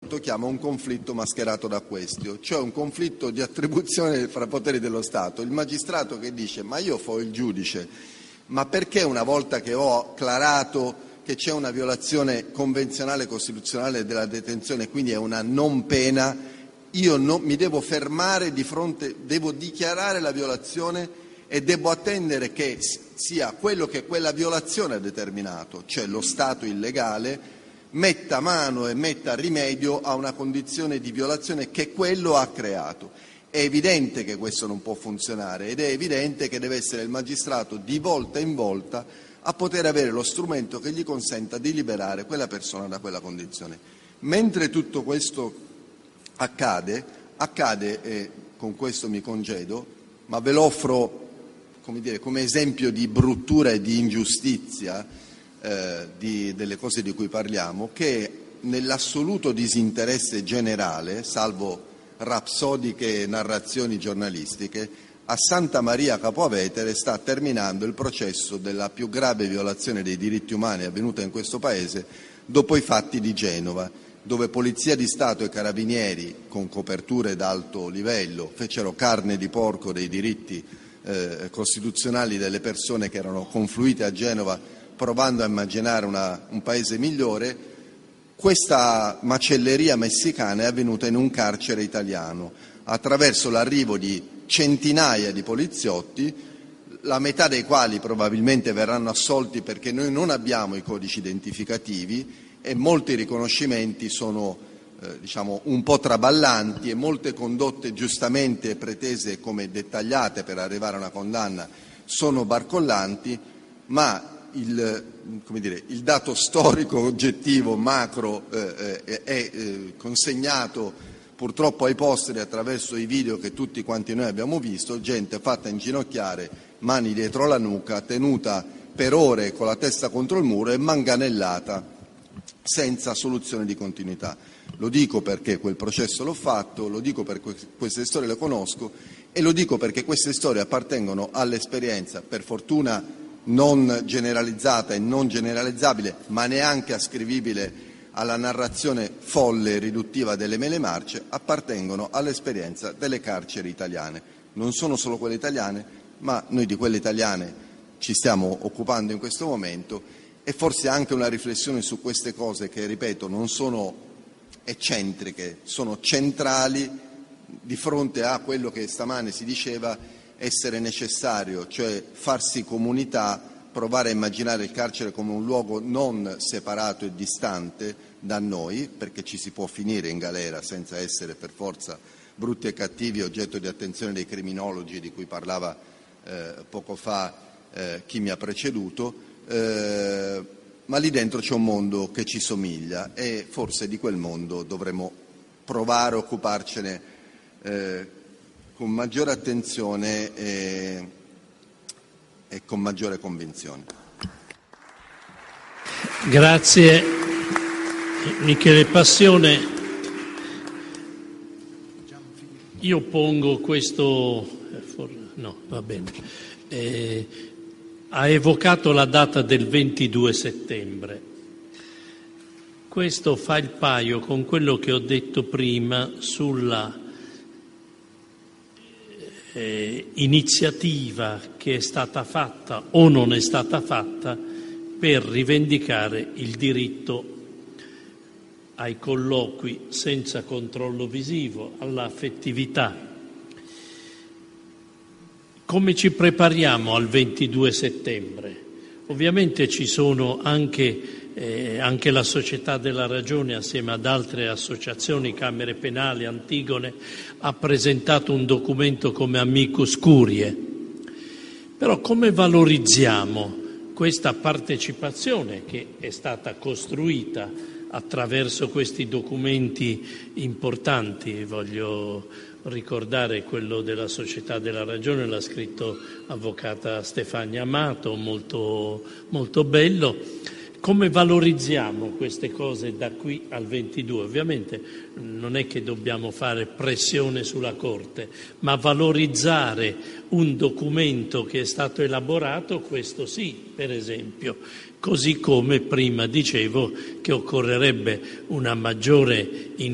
chiama un conflitto mascherato da questo, cioè un conflitto di attribuzione fra poteri dello Stato. Il magistrato che dice: ma io fo il giudice, ma perché una volta che ho acclarato che c'è una violazione convenzionale e costituzionale della detenzione, quindi è una non pena, io mi devo fermare di fronte, devo dichiarare la violazione e devo attendere che sia quello che quella violazione ha determinato, cioè lo Stato illegale, metta mano e metta rimedio a una condizione di violazione che quello ha creato. È evidente che questo non può funzionare ed è evidente che deve essere il magistrato di volta in volta a poter avere lo strumento che gli consenta di liberare quella persona da quella condizione. Mentre tutto questo accade, e con questo mi congedo, ma ve lo offro come esempio di bruttura e di ingiustizia delle cose di cui parliamo, che nell'assoluto disinteresse generale, salvo rapsodiche narrazioni giornalistiche, a Santa Maria Capua Vetere sta terminando il processo della più grave violazione dei diritti umani avvenuta in questo Paese dopo i fatti di Genova, dove Polizia di Stato e Carabinieri, con coperture d'alto livello, fecero carne di porco dei diritti costituzionali delle persone che erano confluite a Genova provando a immaginare un paese migliore. Questa macelleria messicana è avvenuta in un carcere italiano attraverso l'arrivo di centinaia di poliziotti, la metà dei quali probabilmente verranno assolti perché noi non abbiamo i codici identificativi e molti riconoscimenti sono un po' traballanti e molte condotte giustamente pretese come dettagliate per arrivare a una condanna sono barcollanti, ma il dato storico oggettivo macro è consegnato purtroppo ai posteri attraverso i video che tutti quanti noi abbiamo visto, gente fatta inginocchiare, mani dietro la nuca, tenuta per ore con la testa contro il muro e manganellata senza soluzione di continuità. Lo dico perché quel processo l'ho fatto, lo dico perché queste storie le conosco e lo dico perché queste storie appartengono all'esperienza, per fortuna non generalizzata e non generalizzabile, ma neanche ascrivibile alla narrazione folle e riduttiva delle mele marce, appartengono all'esperienza delle carceri italiane. Non sono solo quelle italiane, ma noi di quelle italiane ci stiamo occupando in questo momento e forse anche una riflessione su queste cose che, ripeto, non sono eccentriche, sono centrali di fronte a quello che stamane si diceva essere necessario, cioè farsi comunità, provare a immaginare il carcere come un luogo non separato e distante da noi, perché ci si può finire in galera senza essere per forza brutti e cattivi, oggetto di attenzione dei criminologi di cui parlava poco fa chi mi ha preceduto, ma lì dentro c'è un mondo che ci somiglia e forse di quel mondo dovremmo provare a occuparcene con maggiore attenzione e con maggiore convinzione. Grazie Michele Passione. Io pongo questo, no, va bene. Ha evocato la data del 22 settembre. Questo fa il paio con quello che ho detto prima sulla iniziativa che è stata fatta o non è stata fatta per rivendicare il diritto ai colloqui senza controllo visivo, alla-affettività. Come ci prepariamo al 22 settembre? Ovviamente ci sono anche la Società della Ragione, assieme ad altre associazioni, Camere Penali, Antigone, ha presentato un documento come Amicus Curiae. Però come valorizziamo questa partecipazione che è stata costruita attraverso questi documenti importanti? Voglio ricordare quello della Società della Ragione, l'ha scritto avvocata Stefania Amato, molto, molto bello. Come valorizziamo queste cose da qui al 22? Ovviamente non è che dobbiamo fare pressione sulla Corte, ma valorizzare un documento che è stato elaborato, questo sì, per esempio. Così come prima dicevo che occorrerebbe una maggiore